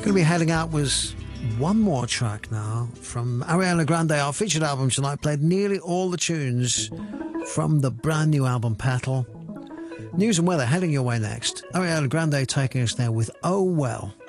Going to be heading out with one more track now from Ariana Grande. Our featured album tonight played nearly all the tunes from the brand new album Petal. News and weather heading your way next. Ariana Grande taking us there with Oh Well.